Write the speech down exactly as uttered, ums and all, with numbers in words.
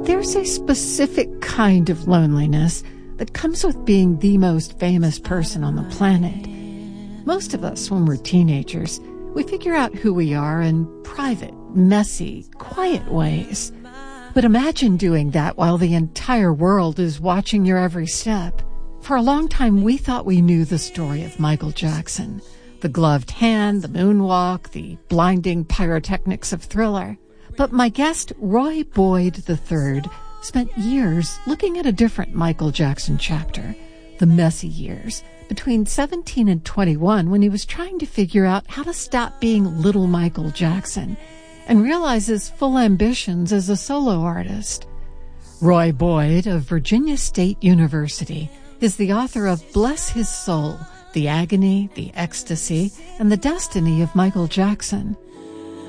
There's a specific kind of loneliness that comes with being the most famous person on the planet. Most of us, when we're teenagers, we figure out who we are in private, messy, quiet ways. But imagine doing that while the entire world is watching your every step. For a long time, we thought we knew the story of Michael Jackson. The gloved hand, the moonwalk, the blinding pyrotechnics of Thriller. But my guest, Roy Boyd the third, spent years looking at a different Michael Jackson chapter, the messy years, between seventeen and twenty-one, when he was trying to figure out how to stop being little Michael Jackson and realize his full ambitions as a solo artist. Roy Boyd of Virginia State University is the author of Bless His Soul, The Agony, the Ecstasy, and the Destiny of Michael Jackson.